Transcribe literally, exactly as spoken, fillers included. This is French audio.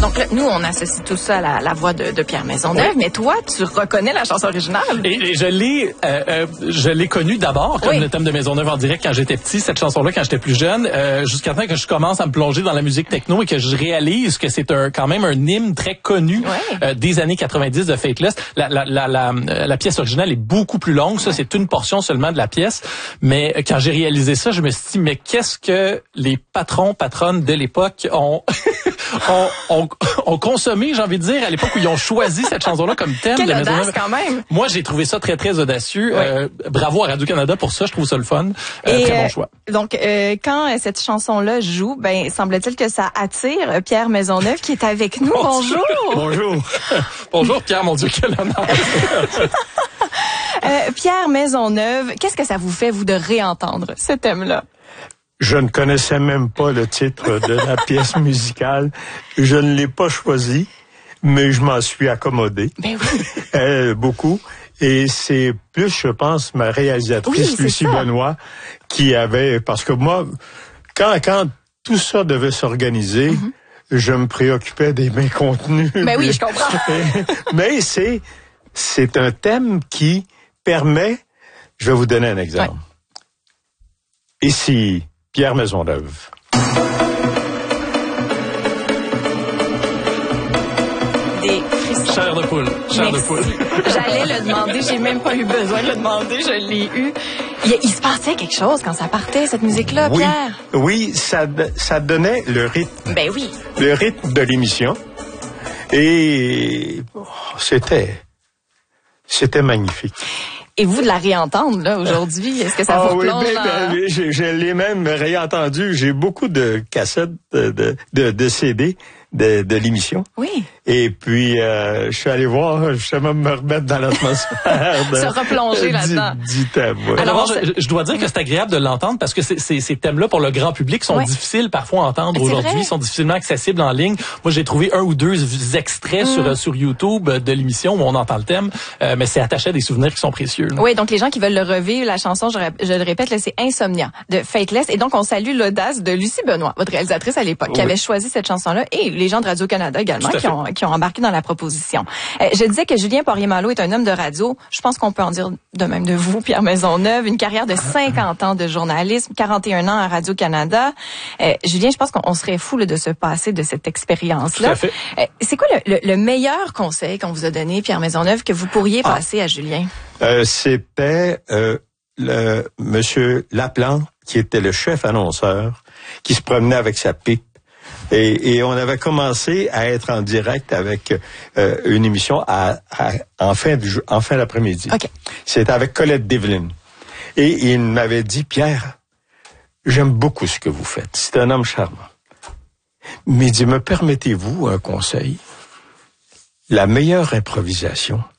Donc là, nous, on associe tout ça à la, la voix de, de Pierre Maisonneuve, oui. mais toi, tu reconnais la chanson originale. Et, et je l'ai euh, euh, je l'ai connue d'abord comme oui. le thème de Maisonneuve en direct quand j'étais petit, cette chanson-là quand j'étais plus jeune, euh, jusqu'à temps que je commence à me plonger dans la musique techno et que je réalise que c'est un quand même un hymne très connu ouais. euh, des années quatre-vingt-dix de Faithless. La, la, la, la, la pièce originale est beaucoup plus longue, ça ouais. c'est une portion seulement de la pièce, mais quand j'ai réalisé ça, je me suis dit, mais qu'est-ce que les patrons, patronnes de l'époque ont... ont, ont, ont consommé, j'ai envie de dire, à l'époque où ils ont choisi cette chanson-là comme thème. Quelle de audace, Maisonneuve. quand même. Moi, j'ai trouvé ça très, très audacieux. Oui. Euh, bravo à Radio-Canada pour ça. Je trouve ça le fun. Euh, Et très euh, bon choix. Donc, euh, quand euh, cette chanson-là joue, ben, semble-t-il que ça attire Pierre Maisonneuve qui est avec nous. Mon Bonjour. Dieu. Bonjour. Bonjour, Pierre. Mon Dieu, quel honneur. euh, Pierre Maisonneuve, qu'est-ce que ça vous fait, vous, de réentendre ce thème-là? Je ne connaissais même pas le titre de la pièce musicale. Je ne l'ai pas choisi, mais je m'en suis accommodé. Ben oui. euh, beaucoup. Et c'est plus, je pense, ma réalisatrice, oui, Lucie Benoît, qui avait... Parce que moi, quand, quand tout ça devait s'organiser, mm-hmm. je me préoccupais des mains contenus. Ben oui, je comprends. Mais c'est, c'est un thème qui permet... Je vais vous donner un exemple. Ouais. Ici... Pierre Maisonneuve. Des frissons. Chair de poule. Chair Merci. de poule. J'allais le demander, j'ai même pas eu besoin de le demander, je l'ai eu. Il, il se passait quelque chose quand ça partait, cette musique-là, oui, Pierre? Oui, ça, ça donnait le rythme. Ben oui. Le rythme de l'émission. Et oh, c'était, c'était magnifique. Et vous, de la réentendre, là, aujourd'hui, est-ce que ça ah, vous oui, plonge ben, dans... ben, je, je l'ai même réentendu. J'ai beaucoup de cassettes, de, de, de, de C D de, de l'émission. Oui. Et puis, euh, je suis allé voir, justement, me remettre dans l'atmosphère. Se replonger du, là-dedans. Du thème, ouais. Alors, je, je dois dire que c'est agréable de l'entendre parce que c'est, c'est, ces thèmes-là, pour le grand public, sont ouais. difficiles parfois à entendre c'est aujourd'hui, vrai. sont difficilement accessibles en ligne. Moi, j'ai trouvé un ou deux extraits mm. sur, sur YouTube de l'émission où on entend le thème, euh, mais c'est attaché à des souvenirs qui sont précieux. Là. Oui, donc les gens qui veulent le revivre, la chanson, je, je le répète, là, c'est Insomnia de Faithless. Et donc, on salue l'audace de Lucie Benoît, votre réalisatrice à l'époque, oui. qui avait choisi cette chanson-là, et les gens de Radio-Canada également, qui ont, qui ont embarqué dans la proposition. Euh, je disais que Julien Poirier-Malo est un homme de radio. Je pense qu'on peut en dire de même de vous, Pierre Maisonneuve. Une carrière de cinquante ans de journalisme, quarante et un ans à Radio-Canada. Euh, Julien, je pense qu'on serait fou là, de se passer de cette expérience-là. Tout à fait. Euh, c'est quoi le, le, le meilleur conseil qu'on vous a donné, Pierre Maisonneuve, que vous pourriez ah. passer à Julien? Euh, c'était euh, le Monsieur Laplante, qui était le chef annonceur, qui se promenait avec sa pipe. Et, et on avait commencé à être en direct avec euh, une émission à, à, en fin de en fin d'après-midi. Okay. C'était avec Colette Devlin. Et il m'avait dit, Pierre, j'aime beaucoup ce que vous faites. C'est un homme charmant. Mais il dit, me permettez-vous un conseil? La meilleure improvisation,